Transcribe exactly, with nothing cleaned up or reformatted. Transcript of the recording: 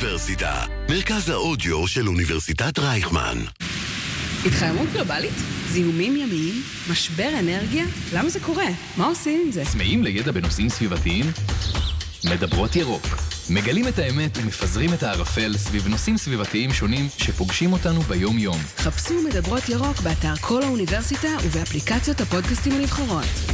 האוניברסיטה, מרכז האודיו של אוניברסיטת רייכמן. התחממות גלובלית? זיהומים ימיים? משבר אנרגיה? למה זה קורה? מה עושים עם זה? צמאים לידע בנושאים סביבתיים? מדברות ירוק. מגלים את האמת ומפזרים את הערפל סביב נושאים סביבתיים שונים שפוגשים אותנו ביום-יום. חפשו מדברות ירוק באתר כל האוניברסיטה ובאפליקציות הפודקאסטים הנבחרות.